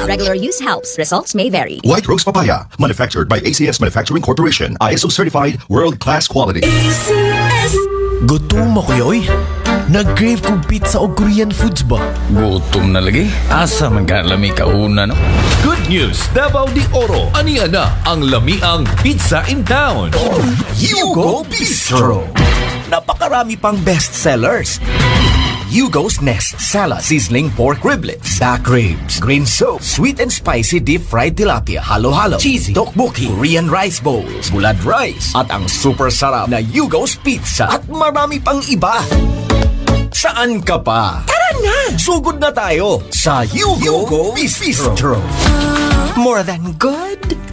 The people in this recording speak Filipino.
Regular use helps. Results may vary. White Rose Papaya, manufactured by ACS Manufacturing Corporation. ISO certified, world-class quality. Gutom mo kuya, oy. Nag-crave kong pizza o Korean foods ba? Gutom na lagi. Asa man ka lami kauna, no? Good news, Davao de Oro. Ania na ang lamiang pizza in town. Yugo Bistro. Napakarami pang bestsellers. Yugo's Nest Salad, Sizzling Pork Riblets, Back Ribs, Green Soup, Sweet and Spicy Deep Fried Tilapia, Halo-Halo, Cheesy, Tteokbokki, Korean Rice Bowls, Bulad Rice, at ang super sarap na Yugo's Pizza at marami pang iba. Saan ka pa? Tara na! Sugod na tayo sa Yugo Bistro. More than good.